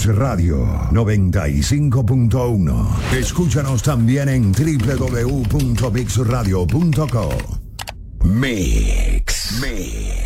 Mix Radio 95.1. Escúchanos también en www.mixradio.co. Mix.